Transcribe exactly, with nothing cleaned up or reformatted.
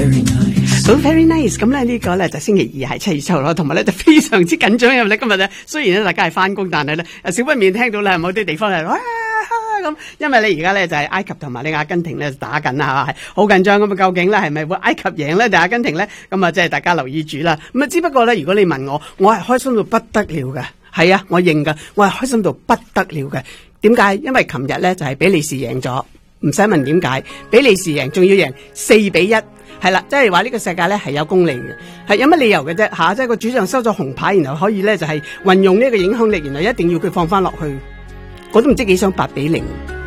very nice， so very nice。咁咧呢個咧就星期二係七月七號咯，同埋咧就非常之緊張，因為咧今日咧雖然咧大家係翻工，但係咧少不免聽到咧某啲地方係哇咁，因為咧而家咧就係埃及同埋呢阿根廷咧打緊啦，係好緊張咁啊！究竟咧係咪會埃及贏咧定阿根廷咧？咁啊，即係大家留意住啦。咁啊，只不過咧，如果你問我，我係開心到不得了嘅，係啊，我認噶，我係開心到不得了嘅。點解？因為琴日咧就係比利時贏咗，唔使問點解，比利時贏仲要贏四比一。係啦，即係話呢個世界咧係有公理嘅，係有乜理由嘅啫吓？即係個主將收咗紅牌，然後可以咧就係運用呢個影響力，然後一定要佢放翻落去，我都唔知幾想八比零。